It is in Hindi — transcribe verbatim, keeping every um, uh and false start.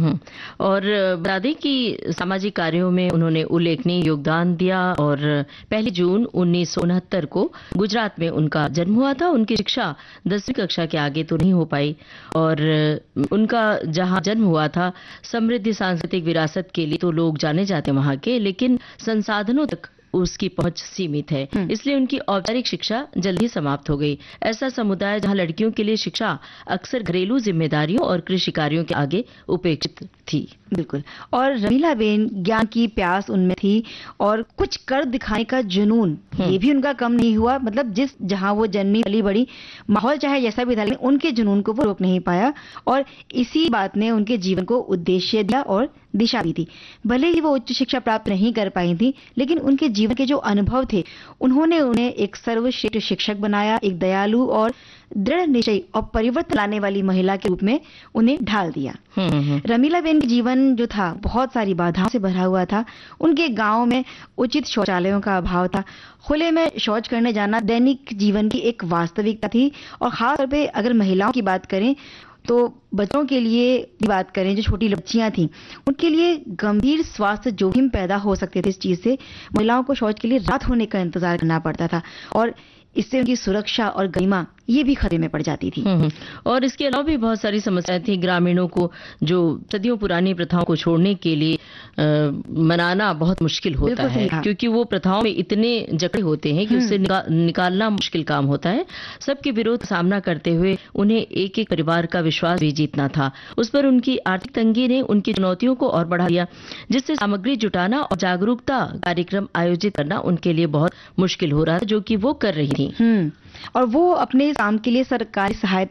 हम्म। और बता दें कि सामाजिक कार्यों में उन्होंने उल्लेखनीय योगदान दिया और पहली जून उन्नीस सौ उनहत्तर को गुजरात में उनका जन्म हुआ था। उनकी शिक्षा दसवीं कक्षा के आगे तो नहीं हो पाई और उनका जहां जन्म हुआ था समृद्ध सांस्कृतिक विरासत के लिए तो लोग जाने जाते हैं वहां के, लेकिन संसाधनों तक उसकी पहुंच सीमित है, इसलिए उनकी औपचारिक शिक्षा जल्दी समाप्त हो गई। ऐसा समुदाय जहां लड़कियों के लिए शिक्षा अक्सर घरेलू जिम्मेदारियों और कृषि कार्यों के आगे उपेक्षित थी। बिल्कुल। और रमीलाबेन ज्ञान की प्यास उनमें थी और कुछ कर दिखाने का जुनून ये भी उनका कम नहीं हुआ। मतलब जिस जहां वो जन्मी पली बड़ी, माहौल चाहे जैसा भी था, लेकिन उनके जुनून को वो रोक नहीं पाया और इसी बात ने उनके जीवन को उद्देश्य दिया और दिशा भी दी। भले ही वो उच्च शिक्षा प्राप्त नहीं कर पाई थी, लेकिन उनके जीवन के जो अनुभव थे उन्होंने उन्हें एक सर्वश्रेष्ठ शिक्षक बनाया, एक दयालु और दृढ़ निश्चयी और परिवर्तन लाने वाली महिला के रूप में उन्हें ढाल दिया। रमीलाबेन का जीवन जो था बहुत सारी बाधाओं से भरा हुआ था। उनके गांव में उचित शौचालयों का अभाव था। खुले में शौच करने जाना दैनिक जीवन की एक वास्तविकता थी और खासतौर पे अगर महिलाओं की बात करें तो बच्चों के लिए बात करें, जो छोटी बच्चियां थीं, उनके लिए गंभीर स्वास्थ्य जोखिम पैदा हो सकते थे। इस चीज से महिलाओं को शौच के लिए रात होने का इंतजार करना पड़ता था और इससे उनकी सुरक्षा और गरिमा ये भी खतरे में पड़ जाती थी। और इसके अलावा भी बहुत सारी समस्याएं थी। ग्रामीणों को जो सदियों पुरानी प्रथाओं को छोड़ने के लिए आ, मनाना बहुत मुश्किल होता है, क्योंकि वो प्रथाओं में इतने जकड़े होते हैं कि उससे निका, निकालना मुश्किल काम होता है। सबके विरोध का सामना करते हुए उन्हें एक एक परिवार का विश्वास भी जीतना था। उस पर उनकी आर्थिक तंगी ने उनकी चुनौतियों को और बढ़ा दिया, जिससे सामग्री जुटाना और जागरूकता कार्यक्रम आयोजित करना उनके लिए बहुत मुश्किल हो रहा था, जो कि वो कर रही थी। और वो अपने काम के लिए सरकारी सहायता